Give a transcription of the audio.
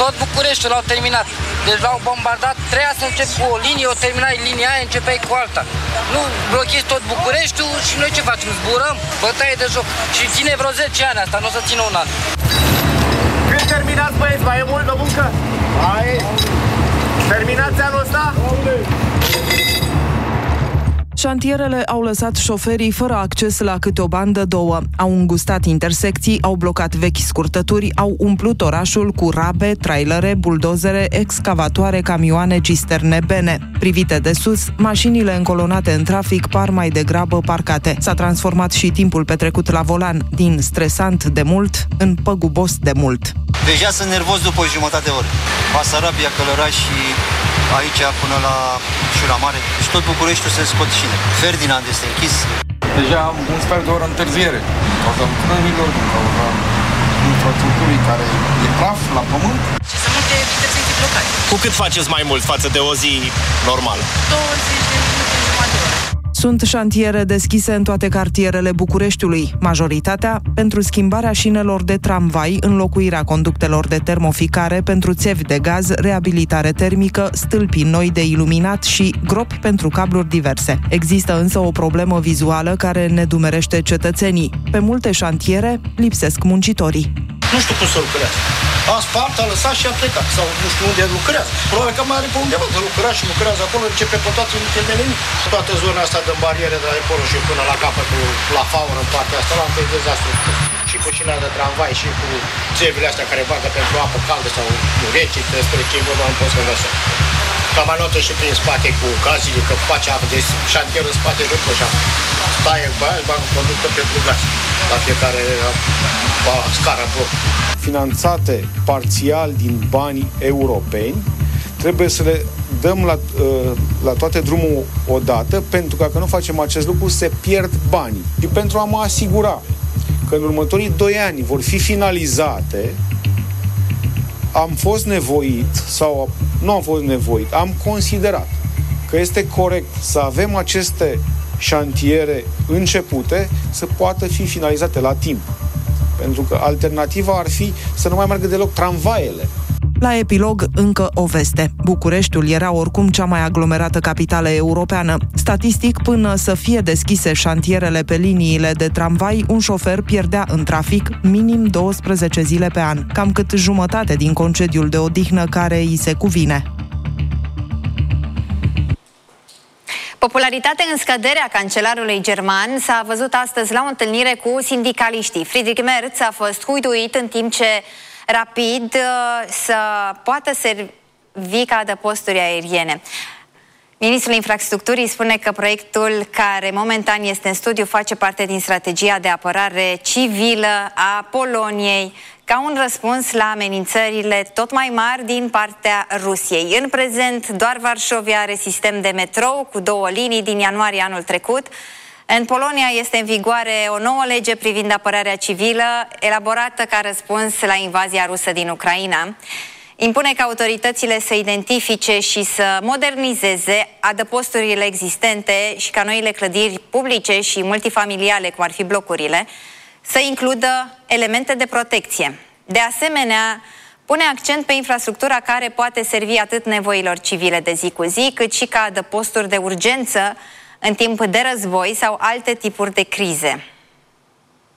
Tot Bucureștiul l-au terminat. Deci l-au bombardat, treia să încep cu o linie, o terminai linia aia, începeai cu alta. Nu blochezi tot Bucureștiul și noi ce facem? Zburăm? Bătaie de joc. Și ține vreo 10 ani asta, nu o să țină un an. Când terminați, băieți? Mai e mult de muncă? Hai! Terminați anul ăsta? Șantierele au lăsat șoferii fără acces la câte o bandă, două. Au îngustat intersecții, au blocat vechi scurtături, au umplut orașul cu rabe, trailere, buldozere, excavatoare, camioane, cisterne, bene. Privite de sus, mașinile încolonate în trafic par mai degrabă parcate. S-a transformat și timpul petrecut la volan, din stresant de mult în păgubos de mult. Deja sunt nervos după o jumătate de oră. Basarabia, Călăraș și aici până la Șura Mare. Și tot Bucureștiul se scot șine. Ferdinand este închis. Deja am un sfert de oră întârziere. Din cauza lucrărilor, din cauza infrastructurii care e praf la pământ. Și sunt multe intersecții blocate. Cu cât faceți mai mult față de o zi normală? 20 de minute, jumătate de oră. Sunt șantiere deschise în toate cartierele Bucureștiului, majoritatea pentru schimbarea șinelor de tramvai, înlocuirea conductelor de termoficare pentru țevi de gaz, reabilitare termică, stâlpi noi de iluminat și gropi pentru cabluri diverse. Există însă o problemă vizuală care nedumerește cetățenii. Pe multe șantiere lipsesc muncitorii. Nu știu cum să lucrează. A spart, a lăsat și a plecat. Sau nu știu unde lucrează. Probabil că mai are pe undeva de lucrat și lucrează acolo, începe pe toate unitele nimic. Toată zona asta de bariere de la acolo și până la capătul, la faună, în partea asta, la un dezastru. Și cu șina de tramvai și cu țevile astea care bagă pentru apă caldă sau rece, despre ce vorba nu pot să vă seama. Cam anotă și prin spate cu gazile, că face apă de șantier în spate de așa. Staie cu aia, bagă conductă pentru gaz. La fiecare scară bloc. Finanțate parțial din bani europeni, trebuie să le dăm la toate drumul odată, pentru că dacă nu facem acest lucru, se pierd banii. Și pentru a mă asigura că în următorii 2 ani vor fi finalizate, am fost nevoit, sau nu am fost nevoit, am considerat că este corect să avem aceste șantiere începute să poată fi finalizate la timp. Pentru că alternativa ar fi să nu mai meargă deloc tramvaiele. La epilog, încă o veste. Bucureștiul era oricum cea mai aglomerată capitală europeană. Statistic, până să fie deschise șantierele pe liniile de tramvai, un șofer pierdea în trafic minim 12 zile pe an, cam cât jumătate din concediul de odihnă care îi se cuvine. Popularitatea în scădere a cancelarului german s-a văzut astăzi la o întâlnire cu sindicaliștii. Friedrich Merz a fost huiduit în timp ce rapid să poată servi ca adăposturi aeriene. Ministrul Infrastructurii spune că proiectul care momentan este în studiu face parte din strategia de apărare civilă a Poloniei, ca un răspuns la amenințările tot mai mari din partea Rusiei. În prezent, doar Varșovia are sistem de metrou cu 2 linii din ianuarie anul trecut. În Polonia este în vigoare o nouă lege privind apărarea civilă, elaborată ca răspuns la invazia rusă din Ucraina. Impune ca autoritățile să identifice și să modernizeze adăposturile existente și ca noile clădiri publice și multifamiliale, cum ar fi blocurile, să includă elemente de protecție. De asemenea, pune accent pe infrastructura care poate servi atât nevoilor civile de zi cu zi, cât și ca adăposturi de urgență în timp de război sau alte tipuri de crize.